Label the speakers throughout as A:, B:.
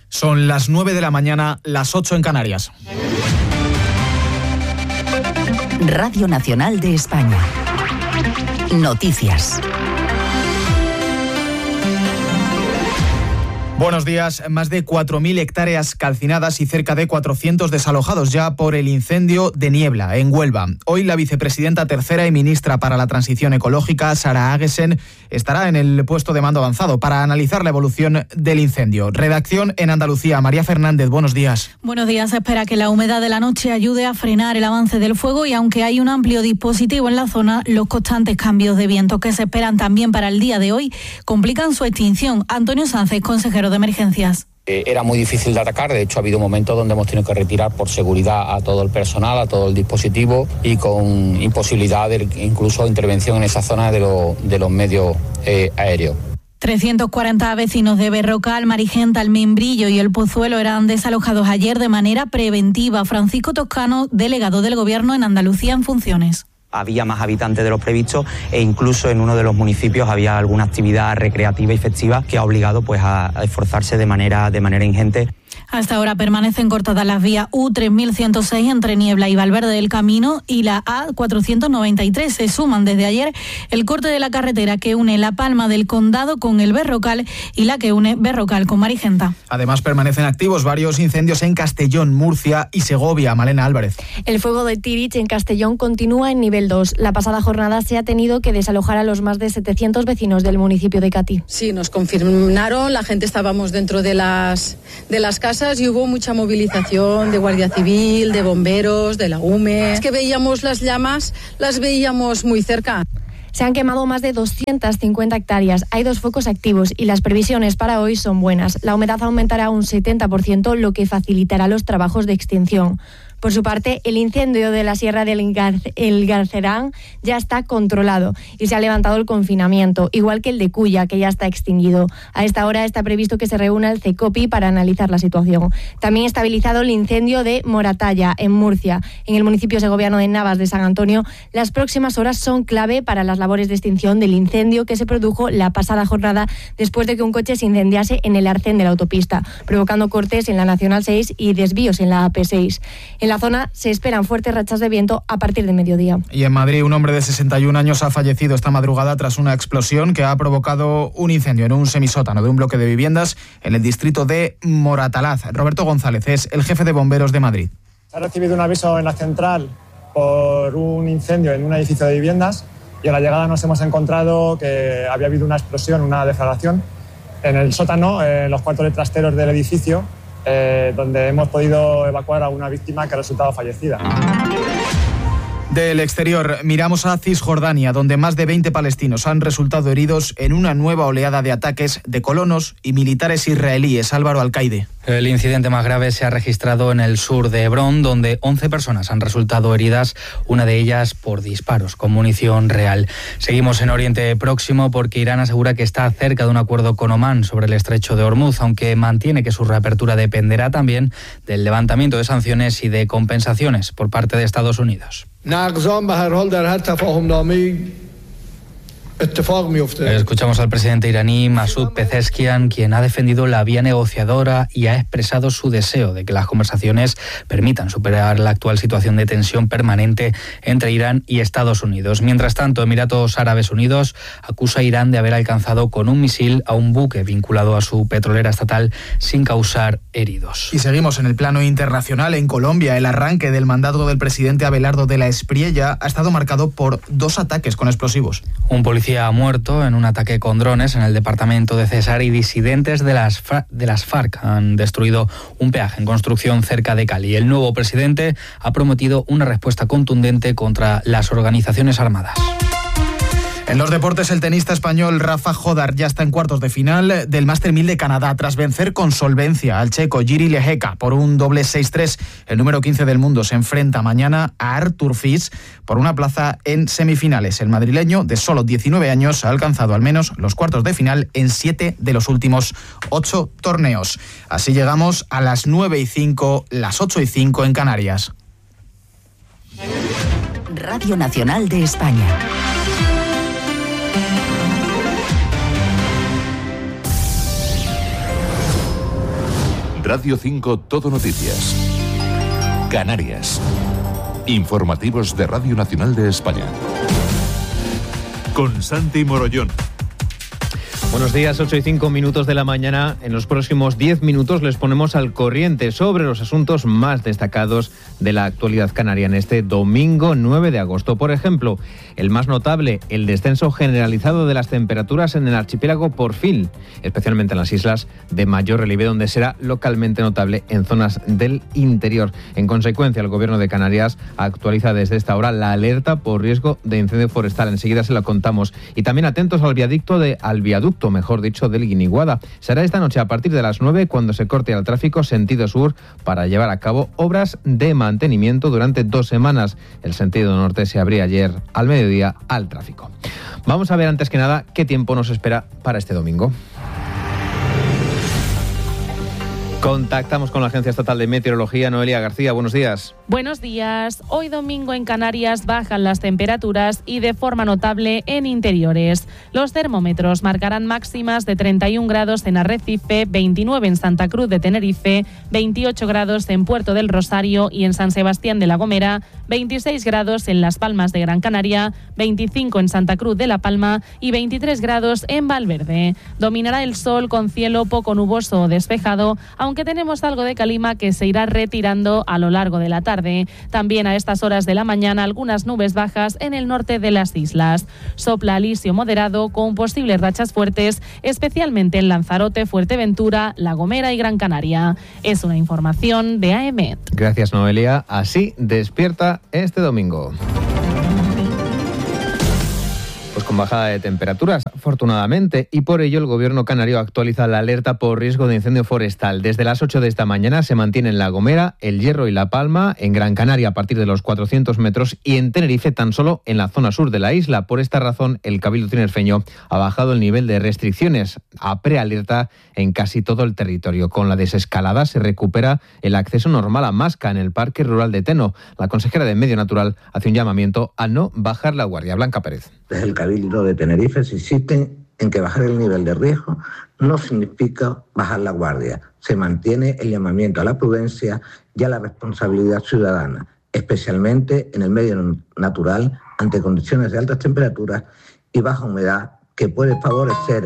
A: Son las 9 de la mañana, las 8 en Canarias.
B: Radio Nacional de España. Noticias.
A: Buenos días. Más de 4.000 hectáreas calcinadas y cerca de 400 desalojados ya por el incendio de Niebla, en Huelva. Hoy la vicepresidenta tercera y ministra para la Transición Ecológica, Sara Agesen, estará en el puesto de mando avanzado para analizar la evolución del incendio. Redacción en Andalucía. María Fernández, buenos días.
C: Buenos días. Se espera que la humedad de la noche ayude a frenar el avance del fuego y aunque hay un amplio dispositivo en la zona, los constantes cambios de viento que se esperan también para el día de hoy complican su extinción. Antonio Sánchez, consejero de Emergencias.
D: Era muy difícil de atacar, de hecho ha habido momentos donde hemos tenido que retirar por seguridad a todo el personal, a todo el dispositivo y con imposibilidad de incluso intervención en esa zona de los medios aéreos.
C: 340 vecinos de Berrocal, Marigenta, El Membrillo y El Pozuelo eran desalojados ayer de manera preventiva. Francisco Toscano, delegado del Gobierno en Andalucía en funciones.
E: Había más habitantes de los previstos e incluso en uno de los municipios había alguna actividad recreativa y festiva que ha obligado pues a esforzarse de manera ingente.
C: Hasta ahora permanecen cortadas las vías U3106 entre Niebla y Valverde del Camino y la A493. Se suman desde ayer el corte de la carretera que une La Palma del Condado con el Berrocal y la que une Berrocal con Marigenta.
A: Además permanecen activos varios incendios en Castellón, Murcia y Segovia. Malena Álvarez.
F: El fuego de Tirich en Castellón continúa en nivel 2. La pasada jornada se ha tenido que desalojar a los más de 700 vecinos del municipio de Catí.
G: Sí, nos confirmaron, la gente estábamos dentro de las casas y hubo mucha movilización de Guardia Civil, de bomberos, de la UME. Es que veíamos las llamas, las veíamos muy cerca.
F: Se han quemado más de 250 hectáreas, hay 2 focos activos y las previsiones para hoy son buenas. La humedad aumentará un 70%, lo que facilitará los trabajos de extinción. Por su parte, el incendio de la Sierra del Galcerán ya está controlado y se ha levantado el confinamiento, igual que el de Cuya, que ya está extinguido. A esta hora está previsto que se reúna el CECOPI para analizar la situación. También estabilizado el incendio de Moratalla, en Murcia. En el municipio segoviano de Navas de San Antonio, las próximas horas son clave para las labores de extinción del incendio que se produjo la pasada jornada después de que un coche se incendiase en el arcén de la autopista, provocando cortes en la Nacional 6 y desvíos en la AP6. En la zona se esperan fuertes rachas de viento a partir de mediodía.
A: Y en Madrid, un hombre de 61 años ha fallecido esta madrugada tras una explosión que ha provocado un incendio en un semisótano de un bloque de viviendas en el distrito de Moratalaz. Roberto González es el jefe de bomberos de Madrid.
H: Se ha recibido un aviso en la central por un incendio en un edificio de viviendas y a la llegada nos hemos encontrado que había habido una explosión, una deflagración en el sótano, en los cuartos de trasteros del edificio, donde hemos podido evacuar a una víctima que ha resultado fallecida.
A: Del exterior, miramos a Cisjordania, donde más de 20 palestinos han resultado heridos en una nueva oleada de ataques de colonos y militares israelíes. Álvaro Alcaide.
I: El incidente más grave se ha registrado en el sur de Hebrón, donde 11 personas han resultado heridas, una de ellas por disparos con munición real. Seguimos en Oriente Próximo porque Irán asegura que está cerca de un acuerdo con Omán sobre el estrecho de Hormuz, aunque mantiene que su reapertura dependerá también del levantamiento de sanciones y de compensaciones por parte de Estados Unidos. Escuchamos al presidente iraní Masoud Pezeshkian, quien ha defendido la vía negociadora y ha expresado su deseo de que las conversaciones permitan superar la actual situación de tensión permanente entre Irán y Estados Unidos. Mientras tanto, Emiratos Árabes Unidos acusa a Irán de haber alcanzado con un misil a un buque vinculado a su petrolera estatal sin causar heridos.
A: Y seguimos en el plano internacional. En Colombia, el arranque del mandato del presidente Abelardo de la Espriella ha estado marcado por 2 ataques con explosivos.
I: Un policía ha muerto en un ataque con drones en el departamento de Cesar y disidentes de las FARC han destruido un peaje en construcción cerca de Cali. El nuevo presidente ha prometido una respuesta contundente contra las organizaciones armadas.
A: En los deportes, el tenista español Rafa Jodar ya está en cuartos de final del Master 1000 de Canadá tras vencer con solvencia al checo Jiří Lehecka por un doble 6-3. El número 15 del mundo se enfrenta mañana a Artur Fils por una plaza en semifinales. El madrileño, de solo 19 años, ha alcanzado al menos los cuartos de final en 7 de los últimos 8 torneos. Así llegamos a las 9:05, las 8:05 en Canarias.
B: Radio Nacional de España.
J: Radio 5 Todo Noticias. Canarias. Informativos de Radio Nacional de España. Con Santi Morollón.
K: Buenos días, 8:05 de la mañana. En los próximos 10 minutos les ponemos al corriente sobre los asuntos más destacados de la actualidad canaria en este domingo 9 de agosto. Por ejemplo, el más notable, el descenso generalizado de las temperaturas en el archipiélago por fin, especialmente en las islas de mayor relieve, donde será localmente notable en zonas del interior. En consecuencia, el Gobierno de Canarias actualiza desde esta hora la alerta por riesgo de incendio forestal. Enseguida se lo contamos. Y también atentos al viaducto del Guiniguada. Será esta noche a partir de las 9 cuando se corte al tráfico sentido sur para llevar a cabo obras de mantenimiento durante 2 semanas. El sentido norte se abría ayer al mediodía al tráfico. Vamos a ver antes que nada qué tiempo nos espera para este domingo. Contactamos con la Agencia Estatal de Meteorología. Noelia García, buenos días.
L: Buenos días. Hoy domingo en Canarias bajan las temperaturas y de forma notable en interiores. Los termómetros marcarán máximas de 31 grados en Arrecife, 29 en Santa Cruz de Tenerife, 28 grados en Puerto del Rosario y en San Sebastián de la Gomera, 26 grados en Las Palmas de Gran Canaria, 25 en Santa Cruz de La Palma y 23 grados en Valverde. Dominará el sol con cielo poco nuboso o despejado, aunque tenemos algo de calima que se irá retirando a lo largo de la tarde. También a estas horas de la mañana algunas nubes bajas en el norte de las islas. Sopla alisio moderado con posibles rachas fuertes, especialmente en Lanzarote, Fuerteventura, La Gomera y Gran Canaria. Es una información de AEMET.
K: Gracias, Noelia. Así despierta este domingo. Pues con bajada de temperaturas, afortunadamente, y por ello el Gobierno canario actualiza la alerta por riesgo de incendio forestal. Desde las 8 de esta mañana se mantiene en La Gomera, El Hierro y La Palma, en Gran Canaria a partir de los 400 metros y en Tenerife tan solo en la zona sur de la isla. Por esta razón, el Cabildo tinerfeño ha bajado el nivel de restricciones a prealerta en casi todo el territorio. Con la desescalada se recupera el acceso normal a Masca en el Parque Rural de Teno. La consejera de Medio Natural hace un llamamiento a no bajar la guardia. Blanca Pérez.
M: Desde el Cabildo de Tenerife se insisten en que bajar el nivel de riesgo no significa bajar la guardia. Se mantiene el llamamiento a la prudencia y a la responsabilidad ciudadana, especialmente en el medio natural ante condiciones de altas temperaturas y baja humedad que puede favorecer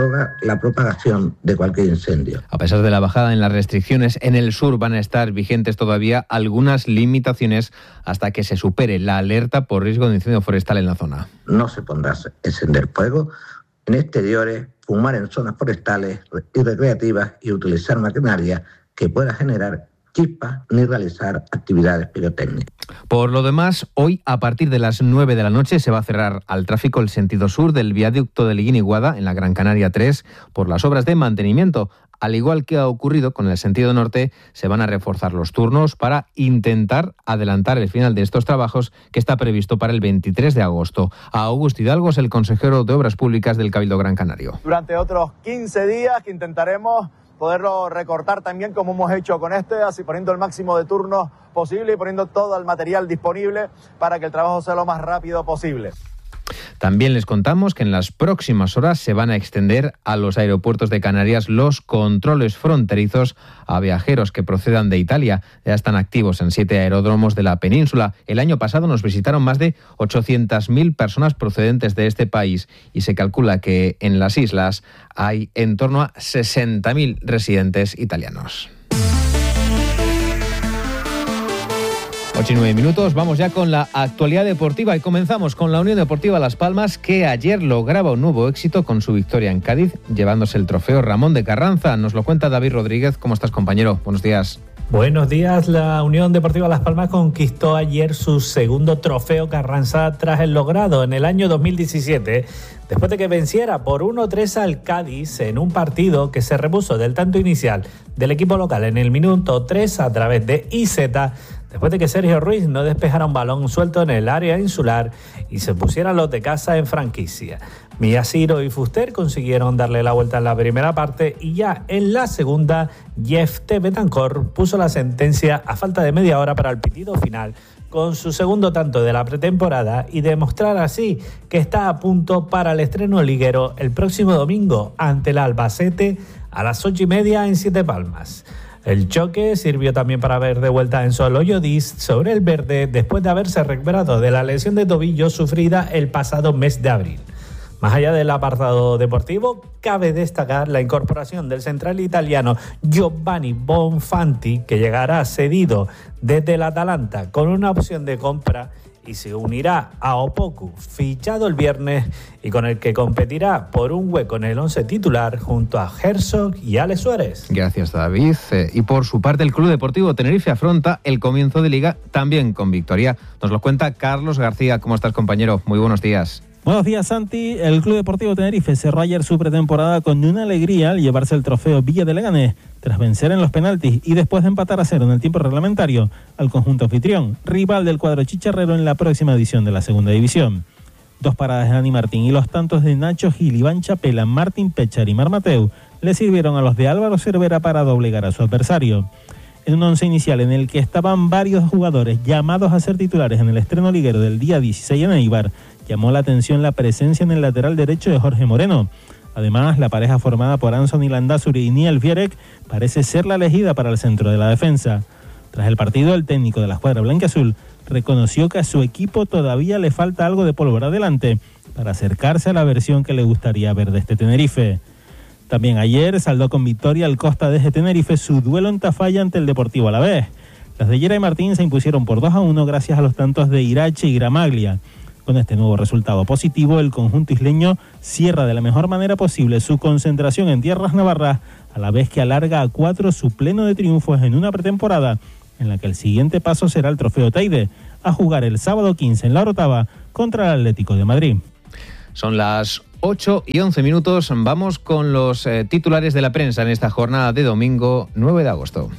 M: la propagación de cualquier incendio.
K: A pesar de la bajada en las restricciones, en el sur van a estar vigentes todavía algunas limitaciones hasta que se supere la alerta por riesgo de incendio forestal en la zona.
M: No se podrá encender fuego en exteriores, fumar en zonas forestales y recreativas y utilizar maquinaria que pueda generar chispas ni realizar actividades pirotécnicas.
K: Por lo demás, hoy a partir de las 9 de la noche se va a cerrar al tráfico el sentido sur del viaducto del Guiniguada en la Gran Canaria 3 por las obras de mantenimiento. Al igual que ha ocurrido con el sentido norte, se van a reforzar los turnos para intentar adelantar el final de estos trabajos que está previsto para el 23 de agosto. Augusto Hidalgo es el consejero de Obras Públicas del Cabildo Gran Canario.
N: Durante otros 15 días que intentaremos poderlo recortar también como hemos hecho con este, así poniendo el máximo de turnos posible y poniendo todo el material disponible para que el trabajo sea lo más rápido posible.
K: También les contamos que en las próximas horas se van a extender a los aeropuertos de Canarias los controles fronterizos a viajeros que procedan de Italia. Ya están activos en 7 aeródromos de la península. El año pasado nos visitaron más de 800.000 personas procedentes de este país y se calcula que en las islas hay en torno a 60.000 residentes italianos. 8 y 9 minutos, vamos ya con la actualidad deportiva y comenzamos con la Unión Deportiva Las Palmas, que ayer lograba un nuevo éxito con su victoria en Cádiz, llevándose el trofeo Ramón de Carranza. Nos lo cuenta David Rodríguez. ¿Cómo estás, compañero? Buenos días.
O: Buenos días. La Unión Deportiva Las Palmas conquistó ayer su segundo trofeo Carranza tras el logrado en el año 2017, después de que venciera por 1-3 al Cádiz en un partido que se repuso del tanto inicial del equipo local en el minuto 3 a través de Iseta, después de que Sergio Ruiz no despejara un balón suelto en el área insular y se pusieran los de casa en franquicia. Miyashiro y Fuster consiguieron darle la vuelta en la primera parte y ya en la segunda, Jeff T. Betancourt puso la sentencia a falta de media hora para el pitido final con su segundo tanto de la pretemporada y demostrar así que está a punto para el estreno liguero el próximo domingo ante el Albacete a las 8:30 en Siete Palmas. El choque sirvió también para ver de vuelta en Enzo Loyodis sobre el verde después de haberse recuperado de la lesión de tobillo sufrida el pasado mes de abril. Más allá del apartado deportivo, cabe destacar la incorporación del central italiano Giovanni Bonfanti, que llegará cedido desde el Atalanta con una opción de compra y se unirá a Opoku, fichado el viernes y con el que competirá por un hueco en el 11 titular junto a Herzog y Alex Suárez.
K: Gracias, David. Y por su parte, el Club Deportivo Tenerife afronta el comienzo de Liga también con victoria. Nos lo cuenta Carlos García. ¿Cómo estás, compañero? Muy buenos días.
P: Buenos días, Santi. El Club Deportivo Tenerife cerró ayer su pretemporada con una alegría al llevarse el trofeo Villa de Leganés, tras vencer en los penaltis y después de empatar a 0 en el tiempo reglamentario al conjunto anfitrión, rival del cuadro chicharrero en la próxima edición de la segunda división. 2 paradas de Dani Martín y los tantos de Nacho Gil, Iván Chapela, Martín Pechar y Mar Mateu le sirvieron a los de Álvaro Cervera para doblegar a su adversario. En un once inicial en el que estaban varios jugadores llamados a ser titulares en el estreno liguero del día 16 en Eibar, llamó la atención la presencia en el lateral derecho de Jorge Moreno. Además, la pareja formada por Anthony Landázuri y Niel Vierek parece ser la elegida para el centro de la defensa. Tras el partido, el técnico de la escuadra blanquiazul reconoció que a su equipo todavía le falta algo de pólvora adelante para acercarse a la versión que le gustaría ver de este Tenerife. También ayer saldó con victoria el Costa de Tenerife su duelo en Tafalla ante el Deportivo Alavés. Las de Yera y Martín se impusieron por 2-1 gracias a los tantos de Irache y Gramaglia. Con este nuevo resultado positivo, el conjunto isleño cierra de la mejor manera posible su concentración en tierras navarras, a la vez que alarga a 4 su pleno de triunfos en una pretemporada, en la que el siguiente paso será el Trofeo Teide, a jugar el sábado 15 en la Orotava contra el Atlético de Madrid.
K: Son las 8:11. Vamos con los titulares de la prensa en esta jornada de domingo 9 de agosto.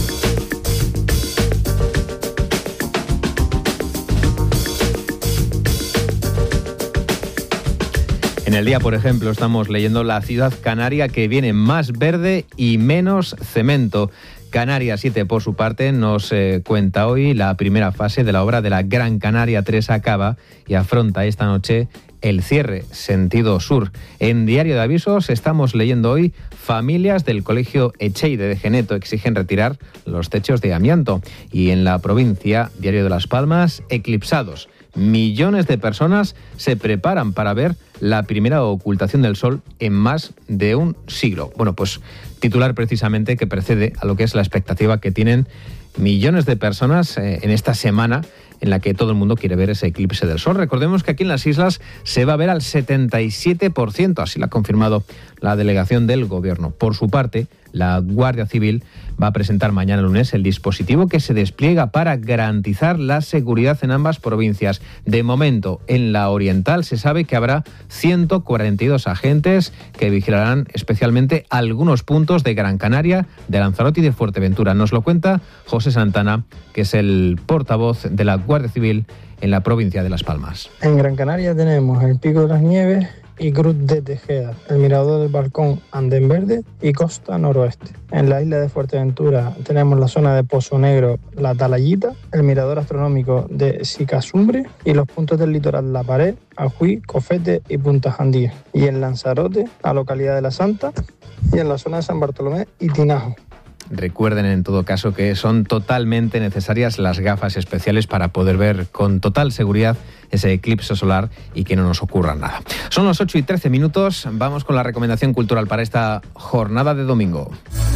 K: En el día, por ejemplo, estamos leyendo la ciudad canaria que viene más verde y menos cemento. Canarias 7, por su parte, nos cuenta hoy la primera fase de la obra de la Gran Canaria 3 acaba y afronta esta noche el cierre, sentido sur. En Diario de Avisos estamos leyendo hoy: familias del Colegio Echeide de Geneto exigen retirar los techos de amianto. Y en La Provincia, Diario de Las Palmas, eclipsados. Millones de personas se preparan para ver la primera ocultación del sol en más de un siglo. Bueno, pues titular precisamente que precede a lo que es la expectativa que tienen millones de personas en esta semana en la que todo el mundo quiere ver ese eclipse del sol. Recordemos que aquí en las islas se va a ver al 77%, así lo ha confirmado la delegación del Gobierno. Por su parte, la Guardia Civil va a presentar mañana lunes el dispositivo que se despliega para garantizar la seguridad en ambas provincias. De momento, en la oriental se sabe que habrá 142 agentes que vigilarán especialmente algunos puntos de Gran Canaria, de Lanzarote y de Fuerteventura. Nos lo cuenta José Santana, que es el portavoz de la Guardia Civil en la provincia de Las Palmas.
Q: En Gran Canaria tenemos el Pico de las Nieves y Cruz de Tejeda, el Mirador del Balcón, Andén Verde y Costa Noroeste. En la isla de Fuerteventura tenemos la zona de Pozo Negro, La Atalayita, el Mirador Astronómico de Sicasumbre y los puntos del litoral La Pared, Ajuí, Cofete y Punta Jandía. Y en Lanzarote, la localidad de La Santa, y en la zona de San Bartolomé y Tinajo.
K: Recuerden en todo caso que son totalmente necesarias las gafas especiales para poder ver con total seguridad ese eclipse solar y que no nos ocurra nada. Son las 8:13. Vamos con la recomendación cultural para esta jornada de domingo.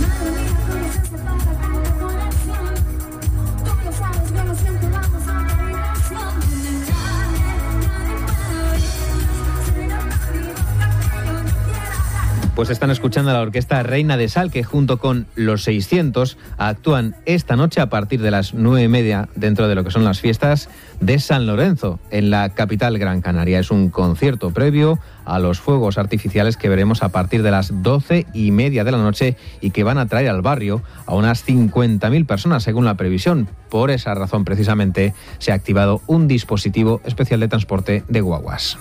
K: Pues están escuchando a la orquesta Reina de Sal, que junto con Los 600 actúan esta noche a partir de las 9:30 dentro de lo que son las fiestas de San Lorenzo, en la capital Gran Canaria. Es un concierto previo a los fuegos artificiales que veremos a partir de las 12:30 de la noche y que van a traer al barrio a unas 50.000 personas, según la previsión. Por esa razón, precisamente, se ha activado un dispositivo especial de transporte de guaguas.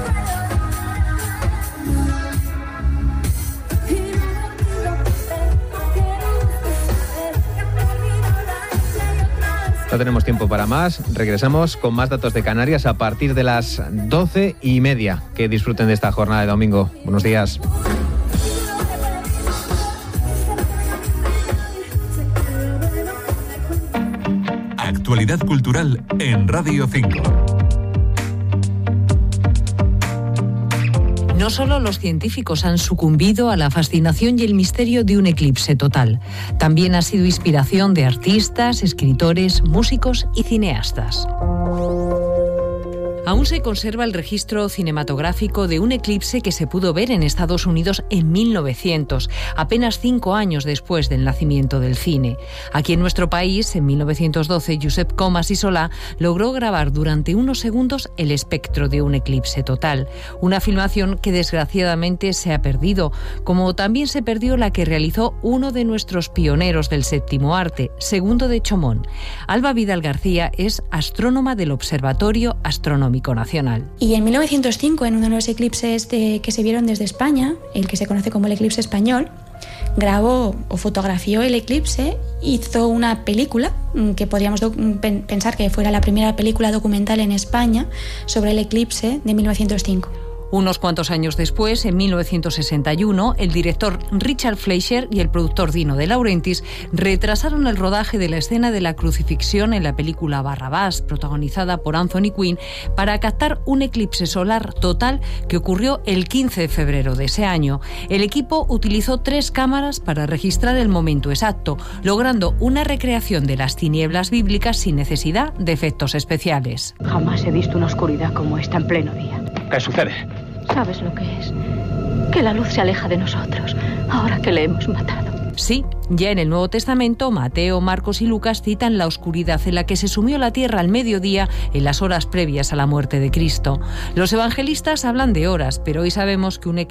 K: No tenemos tiempo para más. Regresamos con más datos de Canarias a partir de las 12:30. Que disfruten de esta jornada de domingo. Buenos días.
J: actualidad cultural en Radio 5.
R: No solo los científicos han sucumbido a la fascinación y el misterio de un eclipse total, también ha sido inspiración de artistas, escritores, músicos y cineastas. Aún se conserva el registro cinematográfico de un eclipse que se pudo ver en Estados Unidos en 1900, apenas 5 años después del nacimiento del cine. Aquí en nuestro país, en 1912, Josep Comas y Solá logró grabar durante unos segundos el espectro de un eclipse total, una filmación que desgraciadamente se ha perdido, como también se perdió la que realizó uno de nuestros pioneros del séptimo arte, Segundo de Chomón. Alba Vidal García es astrónoma del Observatorio Astronómico Nacional.
S: Y en 1905, en uno de los eclipses que se vieron desde España, el que se conoce como el eclipse español, grabó o fotografió el eclipse, hizo una película que podríamos pensar que fuera la primera película documental en España sobre el eclipse de 1905.
R: Unos cuantos años después, en 1961, el director Richard Fleischer y el productor Dino De Laurentiis retrasaron el rodaje de la escena de la crucifixión en la película Barrabás, protagonizada por Anthony Quinn, para captar un eclipse solar total que ocurrió el 15 de febrero de ese año. El equipo utilizó 3 cámaras para registrar el momento exacto, logrando una recreación de las tinieblas bíblicas sin necesidad de efectos especiales.
T: Jamás he visto una oscuridad como esta en pleno día.
U: ¿Qué sucede?
T: ¿Sabes lo que es? Que la luz se aleja de nosotros, ahora que le hemos matado.
R: Sí, ya en el Nuevo Testamento, Mateo, Marcos y Lucas citan la oscuridad en la que se sumió la tierra al mediodía en las horas previas a la muerte de Cristo. Los evangelistas hablan de horas, pero hoy sabemos que un